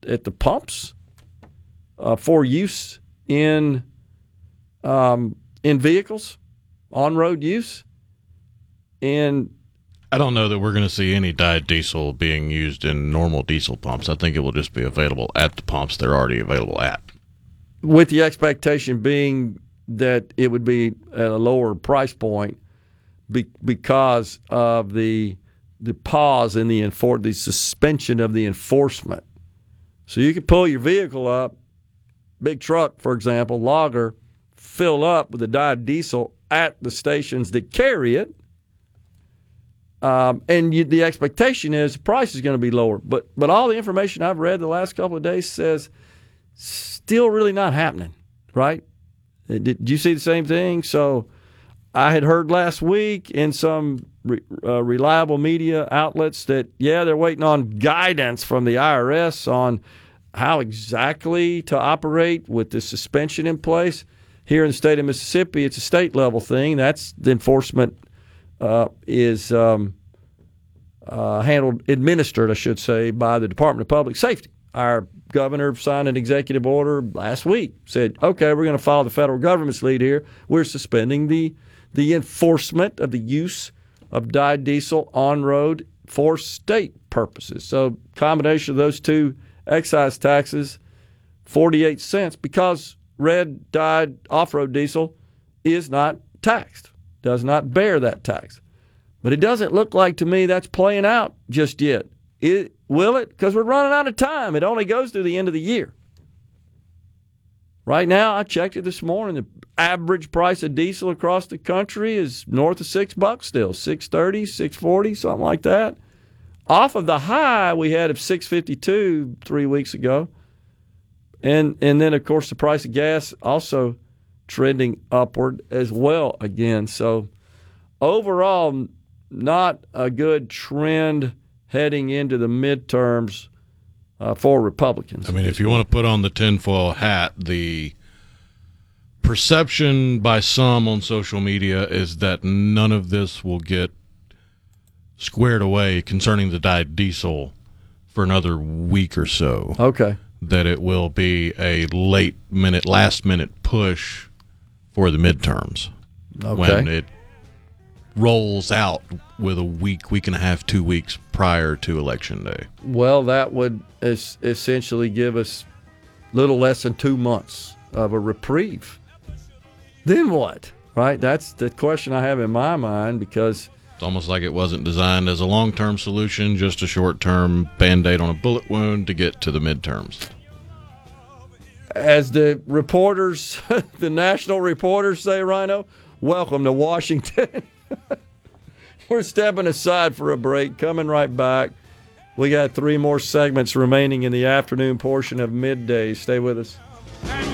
at the pumps for use in vehicles, on-road use. And I don't know that we're going to see any dyed diesel being used in normal diesel pumps. I think it will just be available at the pumps they're already available at. With the expectation being that it would be at a lower price point because of the pause in the suspension of the enforcement. So you could pull your vehicle up, big truck, for example, logger, fill up with the dyed diesel at the stations that carry it, the expectation is the price is going to be lower. But all the information I've read the last couple of days says still really not happening, right? Did you see the same thing? So I had heard last week in some reliable media outlets that, they're waiting on guidance from the IRS on how exactly to operate with the suspension in place. Here in the state of Mississippi, it's a state-level thing. That's the enforcement is administered, I should say, by the Department of Public Safety. Our governor signed an executive order last week, said, okay, we're going to follow the federal government's lead here. We're suspending the enforcement of the use of dyed diesel on road for state purposes. So combination of those two excise taxes, 48 cents, because red dyed off-road diesel is not taxed, does not bear that tax. But it doesn't look like to me that's playing out just yet. Will it? Because we're running out of time. It only goes through the end of the year. Right now, I checked it this morning. The average price of diesel across the country is north of $6 still, $6.30, $6.40, something like that. Off of the high we had of $6.52 3 weeks ago. And then, of course, the price of gas also trending upward as well again. So overall, not a good trend heading into the midterms for Republicans. I mean, if you want to put on the tinfoil hat, the perception by some on social media is that none of this will get squared away concerning the dyed diesel for another week or so. Okay. That it will be a last-minute push for the midterms. Okay. When it rolls out with a week and a half, 2 weeks prior to Election Day. Well, that would essentially give us little less than 2 months of a reprieve. Then what? Right? That's the question I have in my mind, because it's almost like it wasn't designed as a long-term solution, just a short-term Band-Aid on a bullet wound to get to the midterms. As the reporters, the national reporters say, Rhino, welcome to Washington. We're stepping aside for a break, coming right back. We got 3 more segments remaining in the afternoon portion of Midday. Stay with us.